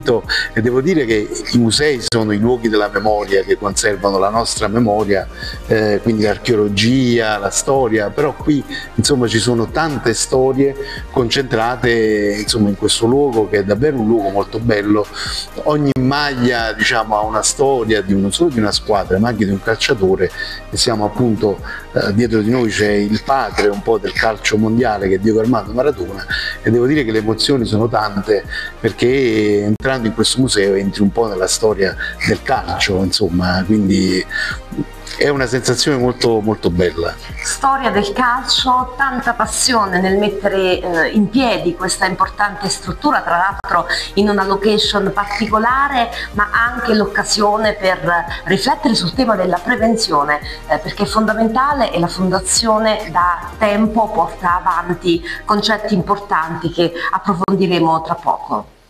E devo dire che i musei sono i luoghi della memoria che conservano la nostra memoria, quindi l'archeologia, la storia, però qui insomma ci sono tante storie concentrate insomma in questo luogo, che è davvero un luogo molto bello. Ogni maglia, diciamo, ha una storia non solo di una squadra ma anche di un calciatore, e siamo appunto dietro di noi c'è il padre un po' del calcio mondiale, che è Diego Armando Maradona, e devo dire che le emozioni sono tante, perché entrando in questo museo entri un po' nella storia del calcio, insomma, quindi è una sensazione molto, molto bella. Storia del calcio, tanta passione nel mettere in piedi questa importante struttura, tra l'altro in una location particolare, ma anche l'occasione per riflettere sul tema della prevenzione, perché è fondamentale, e la Fondazione da tempo porta avanti concetti importanti che approfondiremo tra poco.